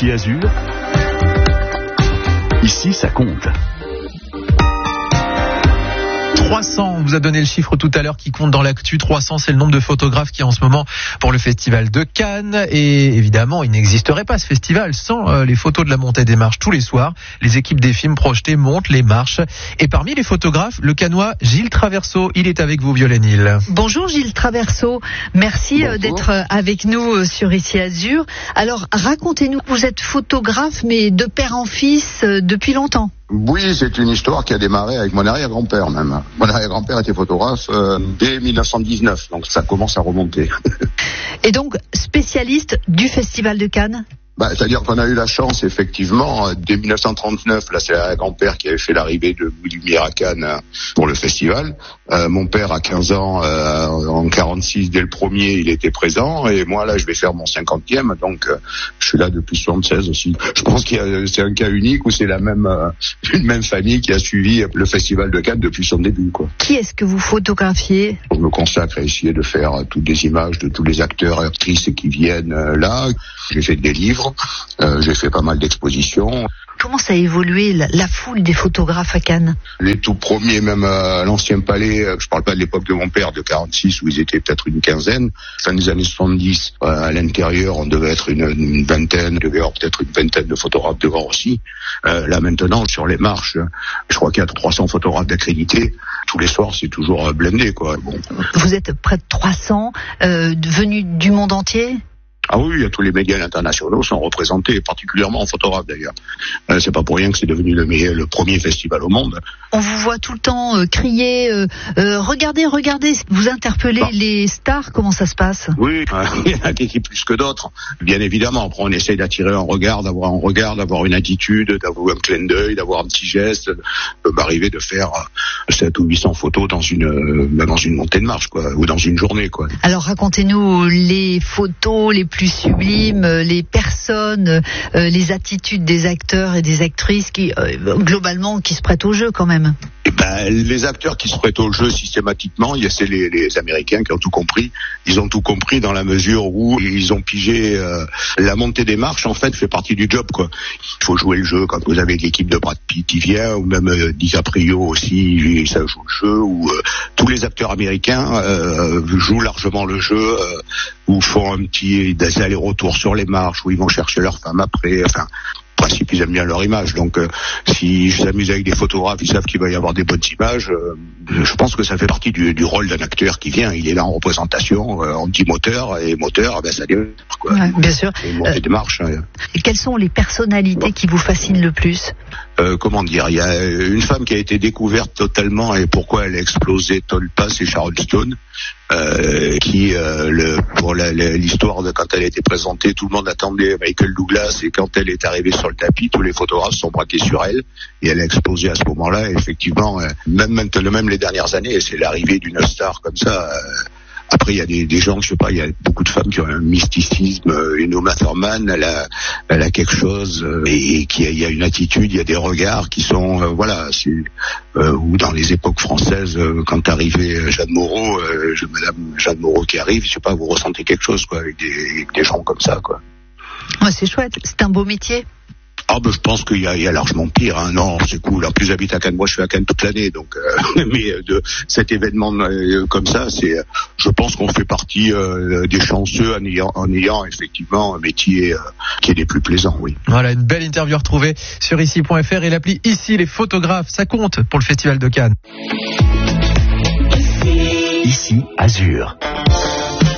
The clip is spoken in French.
Ici Azur, ici ça compte. 300, on vous a donné le chiffre tout à l'heure qui compte dans l'actu. 300, c'est le nombre de photographes qui est en ce moment pour le festival de Cannes. Et évidemment, il n'existerait pas ce festival sans les photos de la montée des marches tous les soirs. Les équipes des films projetés montent les marches. Et parmi les photographes, le Cannois Gilles Traverso, il est avec vous, Violaine-Île. Bonjour Gilles Traverso, merci d'être avec nous sur Ici Azur. Alors racontez-nous, vous êtes photographe mais de père en fils depuis longtemps. Oui, c'est une histoire qui a démarré avec mon arrière-grand-père même. Mon arrière-grand-père était photographe dès 1919, donc ça commence à remonter. Et donc, spécialiste du Festival de Cannes ? C'est-à-dire qu'on a eu la chance, effectivement, dès 1939, là c'est l'arrière-grand-père qui avait fait l'arrivée de Louis Lumière à Cannes pour le festival. Mon père, à 15 ans, en 46, dès le premier, il était présent, et moi, là, je vais faire mon 50e, donc je suis là depuis 76 aussi. Je pense c'est un cas unique où c'est une même famille qui a suivi le festival de Cannes depuis son début, quoi. Qui est-ce que vous photographiez ? Je me consacre à essayer de faire toutes les images de tous les acteurs et actrices qui viennent là. J'ai fait des livres, j'ai fait pas mal d'expositions. Comment ça a évolué la foule des photographes à Cannes ? Les tout premiers, même à l'Ancien Palais, je parle pas de l'époque de mon père, de 46, où ils étaient peut-être une quinzaine. Fin des années 70, à l'intérieur, on devait être une vingtaine, il devait y avoir peut-être une vingtaine de photographes devant aussi. Là maintenant, sur les marches, je crois qu'il y a 300 photographes d'accrédités. Tous les soirs, c'est toujours blindé, quoi. Bon. Vous êtes près de 300, venus du monde entier ? Ah oui, tous les médias internationaux sont représentés, particulièrement en photographe d'ailleurs. C'est pas pour rien que c'est devenu le premier festival au monde. On vous voit tout le temps crier, regardez, vous interpellez les stars, comment ça se passe ? Oui, il y en a qui plus que d'autres, bien évidemment. Après, on essaye d'attirer un regard, d'avoir une attitude, d'avoir un clin d'œil, d'avoir un petit geste, d'arriver de faire 700 ou 800 photos dans une montée de marche, quoi, ou dans une journée, quoi. Alors racontez-nous les photos les plus sublimes, les personnes, les attitudes des acteurs et des actrices qui, globalement, qui se prêtent au jeu quand même. Les acteurs qui se prêtent au jeu systématiquement, c'est les Américains qui ont tout compris. Ils ont tout compris dans la mesure où ils ont pigé la montée des marches, en fait, fait partie du job, quoi. Il faut jouer le jeu quand vous avez l'équipe de Brad Pitt qui vient, ou même DiCaprio aussi, ça joue le jeu, ou tous les acteurs américains jouent largement le jeu, ou font des allers-retours sur les marches, où ils vont chercher leur femme après, enfin... En principe, ils aiment bien leur image. Donc, si je s'amuse avec des photographes, ils savent qu'il va y avoir des bonnes images. Je pense que ça fait partie du rôle d'un acteur qui vient. Il est là en représentation. On dit moteur, et moteur, ça démarre, quoi. Ouais, bien sûr. Et montée des marches. Et quelles sont les personnalités qui vous fascinent le plus ? Comment dire ? Il y a une femme qui a été découverte totalement, et pourquoi elle a explosé Tolpa, c'est Sharon Stone. Qui pour l'histoire de quand elle a été présentée, tout le monde attendait Michael Douglas, et quand elle est arrivée sur le tapis, tous les photographes sont braqués sur elle, et elle a explosé à ce moment-là. Et effectivement, même les dernières années, c'est l'arrivée d'une star comme ça. Après, il y a des gens, je sais pas, il y a beaucoup de femmes qui ont un mysticisme. Uma Thurman, elle a quelque chose, et il y a une attitude, il y a des regards qui sont, ou dans les époques françaises, quand arrivait Jeanne Moreau, Madame Jeanne Moreau qui arrive, je sais pas, vous ressentez quelque chose, quoi, avec des gens comme ça, quoi. Ouais, c'est chouette, c'est un beau métier. Je pense qu'il y a largement pire, hein. Non, c'est cool. En plus, j'habite à Cannes. Moi, je suis à Cannes toute l'année, donc. Mais de cet événement comme ça, je pense qu'on fait partie des chanceux en ayant effectivement un métier qui est des plus plaisants, oui. Voilà, une belle interview retrouvée sur ici.fr et l'appli Ici les photographes. Ça compte pour le Festival de Cannes. Ici Azur.